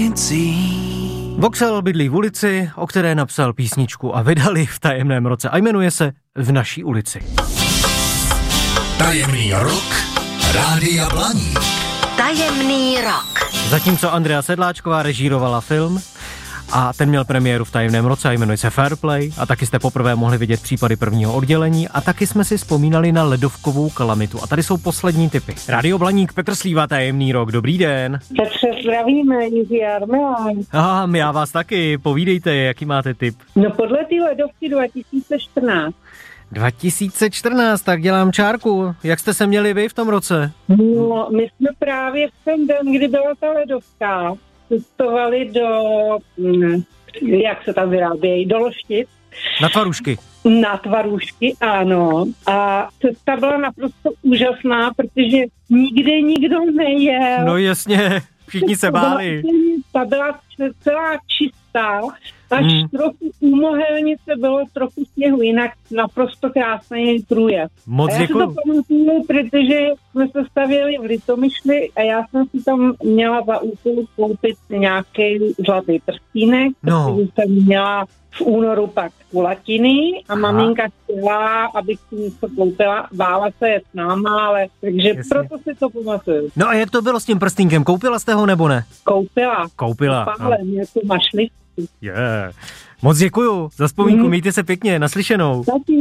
ulicí. Voxel bydlí v ulici, o které napsal písničku a vydali v tajemném roce a jmenuje se V naší ulici. Tajemný rok Rádia Blaník. Tajemný rok. Zatímco Andrea Sedláčková režírovala film a ten měl premiéru v tajemném roce a jmenuje se Fair Play a taky jste poprvé mohli vidět případy prvního oddělení a taky jsme si vzpomínali na ledovkovou kalamitu. A tady jsou poslední tipy. Rádio Blaník, Petr Slíva, tajemný rok, dobrý den. Petře, zdravíme, Jiří Armelán. Aha, já vás taky, povídejte, jaký máte tip? No podle té ledovky 2014. 2014, tak dělám čárku. Jak jste se měli vy v tom roce? No, my jsme právě v ten den, kdy byla ta ledovka, cestovali do, jak se tam vyrábějí, do Loštic. Na Tvarůžky. Na Tvarůžky, ano. A cesta byla naprosto úžasná, protože nikde nikdo nejel. No jasně, všichni se báli. Ta byla celá čistá, až trochu u Mohelnice bylo trochu sněhu, jinak naprosto krásný průjezd. Moc děkuju. Já si to pamatuju, protože jsme se stavěli v Litomyšli a já jsem si tam měla za úkol koupit nějaký zlatý prstínek, který jsem měla v únoru pak kulatiny a maminka chtěla, abych si něco koupila, bála se je s náma, ale takže jasně. Proto si to pamatuju. No a jak to bylo s tím prstínkem? Koupila jste ho nebo ne? Koupila. Pavlem, jako mašli. Yeah. Moc děkuju za vzpomínku, mějte se pěkně, naslyšenou.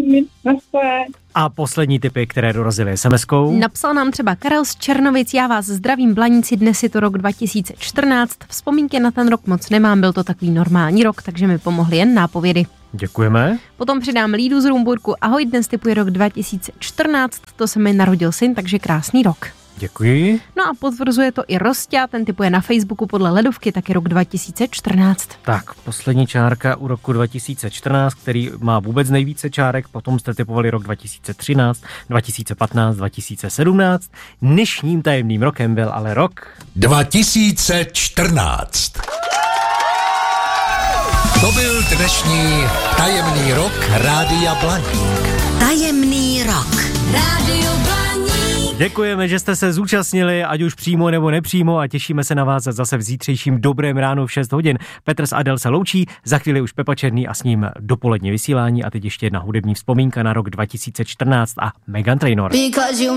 A poslední tipy, které dorazily SMS-kou. Napsal nám třeba Karel z Černovic, já vás zdravím, Blaníci, dnes je to rok 2014, vzpomínky na ten rok moc nemám, byl to takový normální rok, takže mi pomohly jen nápovědy. Děkujeme. Potom přidám Lídu z Rumburku, ahoj, dnes tipuje rok 2014, to se mi narodil syn, takže krásný rok. Děkuji. No a potvrzuje to i Rostia, ten tipuje na Facebooku podle ledovky, taky rok 2014. Tak, poslední čárka u roku 2014, který má vůbec nejvíce čárek, potom jste tipovali rok 2013, 2015, 2017. Dnešním tajemným rokem byl ale rok 2014. To byl dnešní tajemný rok Rádia Blaník. Tajemný rok. Rádio Blaník. Děkujeme, že jste se zúčastnili, ať už přímo nebo nepřímo a těšíme se na vás zase v zítřejším dobrém ránu v 6 hodin. Petr s Adel se loučí, za chvíli už Pepa Černý a s ním dopolední vysílání a teď ještě jedna hudební vzpomínka na rok 2014 a Meghan Trainor.